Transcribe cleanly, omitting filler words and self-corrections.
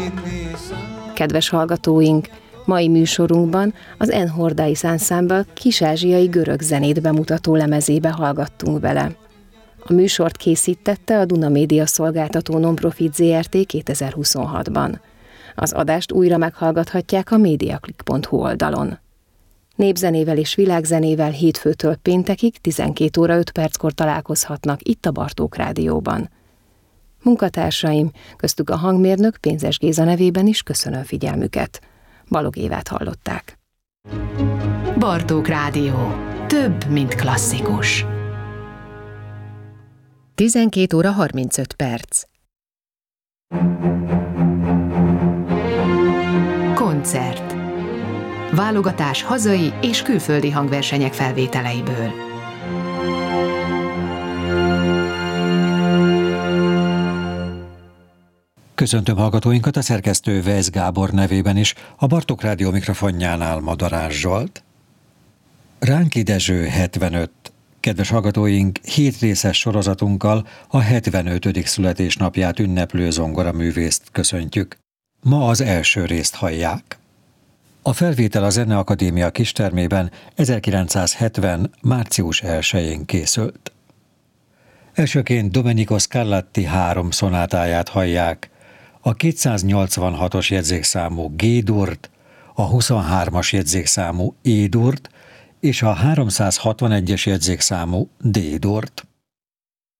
Kedves hallgatóink, mai műsorunkban az Enhordai Ensemble kis-ázsiai görög zenét bemutató lemezébe hallgattunk bele. A műsort készítette a Duna Média Szolgáltató Nonprofit Zrt. 2026-ban. Az adást újra meghallgathatják a mediaclick.hu oldalon. Népzenével és világzenével hétfőtől péntekig 12 óra 5 perckor találkozhatnak itt a Bartók Rádióban. Munkatársaim, köztük a hangmérnök Pénzes Géza nevében is köszönöm figyelmüket. Balog Évát hallották. Bartók Rádió. Több, mint klasszikus. 12 óra 35 perc. Koncert. Válogatás hazai és külföldi hangversenyek felvételeiből. Köszöntöm hallgatóinkat a szerkesztő Vesz Gábor nevében is, a Bartók Rádió mikrofonjánál Madarás Zsolt. Ránki Dezső 75. Kedves hallgatóink, 7 részes sorozatunkkal a 75. születésnapját ünneplő zongoraművészt köszöntjük. Ma az első részt hallják. A felvétel a Zeneakadémia kistermében 1970. március 1-én készült. Elsőként Domenico Scarlatti 3 szonátáját hallják, a 286-os jegyzékszámú G-durt, a 23-as jegyzékszámú E-durt és a 361-es jegyzékszámú D-durt.